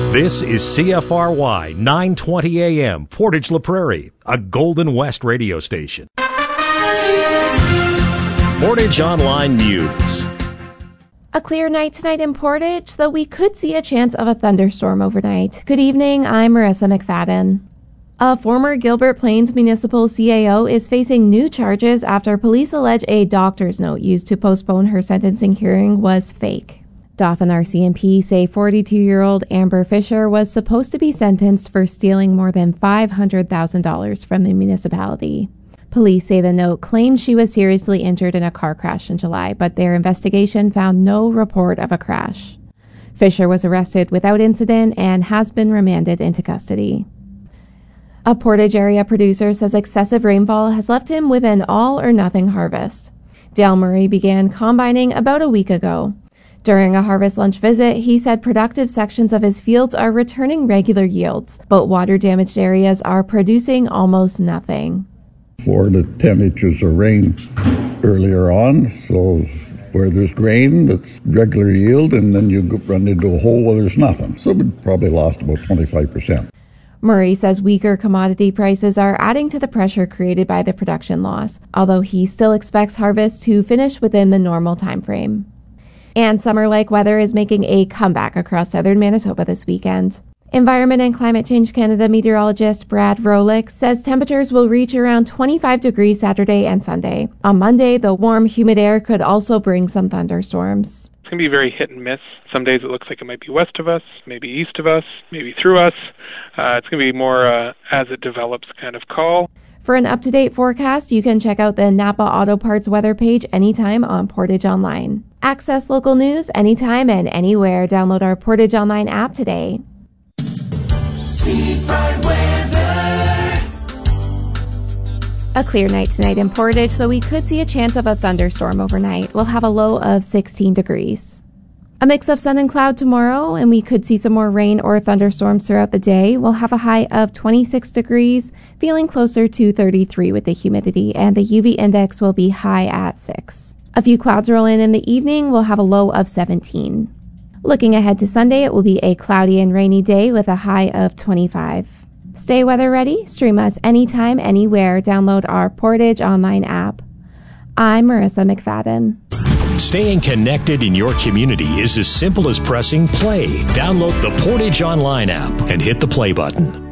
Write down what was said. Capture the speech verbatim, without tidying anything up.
This is C F R Y nine twenty A M, Portage La Prairie, a Golden West radio station. Portage Online News. A clear night tonight in Portage, though we could see a chance of a thunderstorm overnight. Good evening, I'm Marissa McFadden. A former Gilbert Plains Municipal C A O is facing new charges after police allege a doctor's note used to postpone her sentencing hearing was fake. Dauphin R C M P say forty-two-year-old Amber Fisher was supposed to be sentenced for stealing more than five hundred thousand dollars from the municipality. Police say the note claimed she was seriously injured in a car crash in July, but their investigation found no report of a crash. Fisher was arrested without incident and has been remanded into custody. A Portage area producer says excessive rainfall has left him with an all-or-nothing harvest. Dale Murray began combining about a week ago. During a harvest lunch visit, he said productive sections of his fields are returning regular yields, but water-damaged areas are producing almost nothing. Four to ten inches of rain earlier on, so where there's grain, it's regular yield, and then you run into a hole where there's nothing. So we probably lost about twenty-five percent. Murray says weaker commodity prices are adding to the pressure created by the production loss, although he still expects harvest to finish within the normal time frame. And summer-like weather is making a comeback across southern Manitoba this weekend. Environment and Climate Change Canada meteorologist Brad Vrolik says temperatures will reach around twenty-five degrees Saturday and Sunday. On Monday, the warm, humid air could also bring some thunderstorms. It's going to be very hit and miss. Some days it looks like it might be west of us, maybe east of us, maybe through us. Uh, it's going to be more uh, as it develops kind of call. For an up-to-date forecast, you can check out the Napa Auto Parts weather page anytime on Portage Online. Access local news anytime and anywhere. Download our Portage Online app today. Seafront weather. A clear night tonight in Portage, though we could see a chance of a thunderstorm overnight. We'll have a low of sixteen degrees. A mix of sun and cloud tomorrow, and we could see some more rain or thunderstorms throughout the day. We'll have a high of twenty-six degrees, feeling closer to thirty-three with the humidity, and the U V index will be high at six. A few clouds roll in in the evening. We'll have a low of seventeen. Looking ahead to Sunday, it will be a cloudy and rainy day with a high of twenty-five. Stay weather ready. Stream us anytime, anywhere. Download our Portage Online app. I'm Marissa McFadden. Staying connected in your community is as simple as pressing play. Download the Portage Online app and hit the play button.